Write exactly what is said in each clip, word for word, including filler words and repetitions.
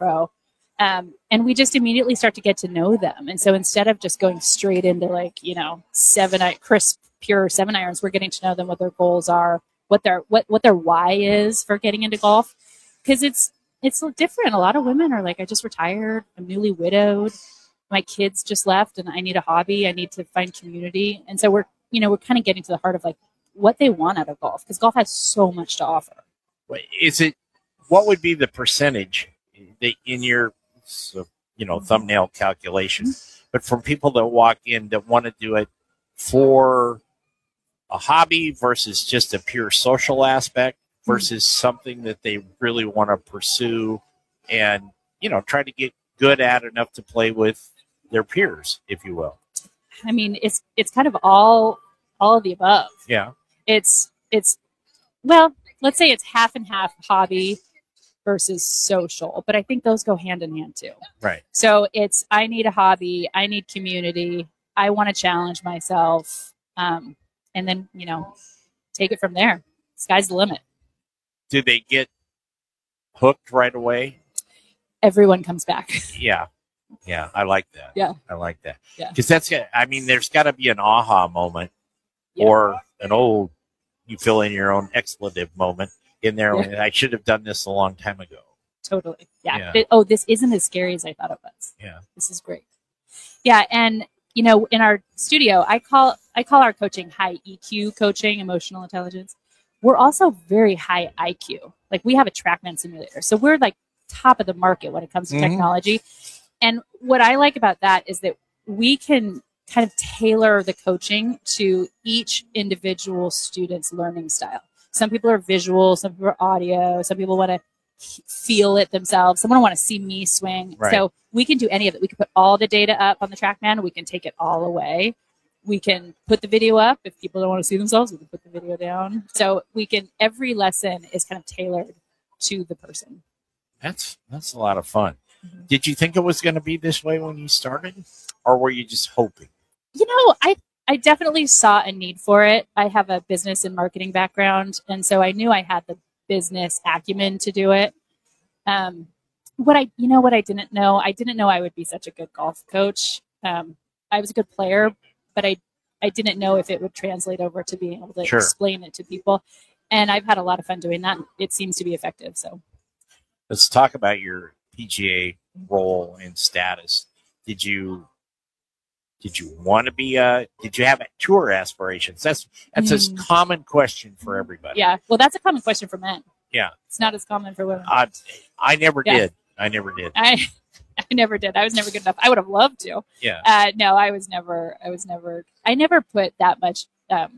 pro. Um, and we just immediately start to get to know them. And so instead of just going straight into like, you know, seven, crisp, pure seven irons, we're getting to know them, what their goals are, what their, what, what their why is for getting into golf. Cause it's, it's different. A lot of women are like, I just retired. I'm newly widowed. My kids just left and I need a hobby. I need to find community. And so we're, you know, we're kind of getting to the heart of like what they want out of golf, because golf has so much to offer. Is it, what would be the percentage that in your, so, you know, thumbnail calculation, mm-hmm. but from people that walk in that want to do it for a hobby versus just a pure social aspect versus mm-hmm. something that they really want to pursue and, you know, try to get good at enough to play with their peers, if you will? I mean, it's, it's kind of all, all of the above. Yeah. It's, it's, well, let's say it's half and half hobby versus social, but I think those go hand in hand too. Right. So it's, I need a hobby, I need community, I want to challenge myself, um, and then, you know, take it from there. Sky's the limit. Do they get hooked right away? Everyone comes back. Yeah. Yeah. I like that. Yeah. I like that. Yeah. Because that's, I mean, there's got to be an aha moment yeah. or an old, you fill in your own expletive moment in there. Yeah. I should have done this a long time ago. Totally. Yeah. yeah. It, oh, this isn't as scary as I thought it was. Yeah. This is great. Yeah. And, you know, in our studio, I call, I call our coaching high E Q coaching, emotional intelligence. We're also very high I Q. Like we have a TrackMan simulator. So we're like top of the market when it comes to mm-hmm. technology. And what I like about that is that we can kind of tailor the coaching to each individual student's learning style. Some people are visual, some people are audio, some people want to feel it themselves. Someone want to see me swing. Right. So we can do any of it. We can put all the data up on the TrackMan. We can take it all away. We can put the video up. If people don't want to see themselves, we can put the video down. So we can, every lesson is kind of tailored to the person. That's, that's a lot of fun. Mm-hmm. Did you think it was going to be this way when you started, or were you just hoping? You know, I, I definitely saw a need for it. I have a business and marketing background, and so I knew I had the business acumen to do it. Um, what I, you know, what I didn't know, I didn't know I would be such a good golf coach. Um, I was a good player, but I, I didn't know if it would translate over to being able to sure. explain it to people. And I've had a lot of fun doing that. It seems to be effective. So let's talk about your P G A role and status. Did you, did you want to be a, did you have tour aspirations? That's, that's mm. a common question for everybody. Yeah. Well, that's a common question for men. Yeah. It's not as common for women. I, I never yeah. did. I never did. I, I never did. I was never good enough. I would have loved to. Yeah. Uh, no, I was never, I was never, I never put that much, um,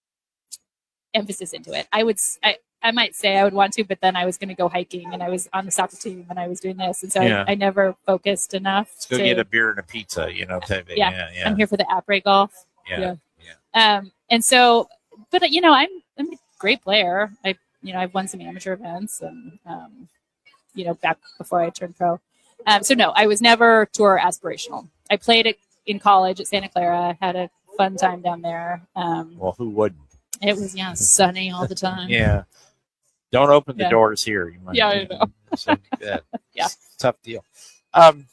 emphasis into it. I would, I, I might say I would want to, but then I was going to go hiking and I was on the soccer team and I was doing this. And so yeah. I, I never focused enough. Let's go to, get a beer and a pizza, you know, type of, yeah. yeah, yeah. I'm here for the après golf. Yeah. Yeah. yeah. Um, and so, but you know, I'm, I'm a great player. I, you know, I've won some amateur events and, um, you know, back before I turned pro. Um, so no, I was never tour aspirational. I played it in college at Santa Clara, had a fun time down there. Um, well, who wouldn't? It was, yeah, sunny all the time. yeah. Don't open the yeah. doors here. You might yeah, I know. So that. yeah. Tough deal. Um,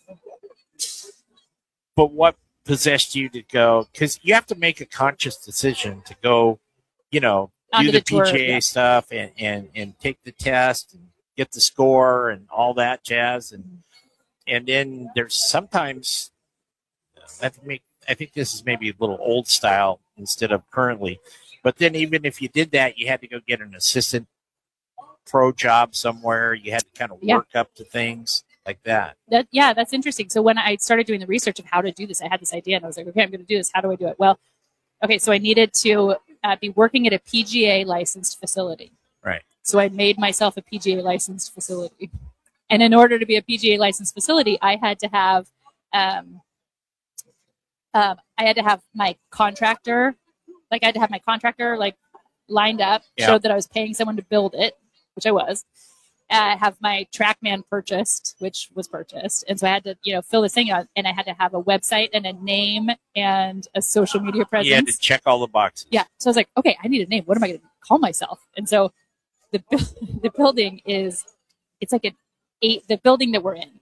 but what possessed you to go? Because you have to make a conscious decision to go, you know, Onto do the, the tour, P G A yeah. stuff and, and, and take the test and get the score and all that jazz. And and then there's sometimes, I think, I think this is maybe a little old style instead of currently. But then even if you did that, you had to go get an assistant pro job somewhere. You had to kind of work yeah. up to things like that. That. Yeah, that's interesting. So when I started doing the research of how to do this, I had this idea and I was like, okay, I'm going to do this. How do I do it? Well, okay, so I needed to uh, be working at a P G A licensed facility. Right. So I made myself a P G A licensed facility. And in order to be a P G A licensed facility, I had to have, um, uh, I had to have my contractor, like I had to have my contractor like lined up, yeah. showed that I was paying someone to build it, which I was. I uh, have my TrackMan purchased, which was purchased. And so I had to, you know, fill this thing out, and I had to have a website and a name and a social media presence. You had to check all the boxes. Yeah. So I was like, okay, I need a name. What am I going to call myself? And so the the building is, it's like an eight, the building that we're in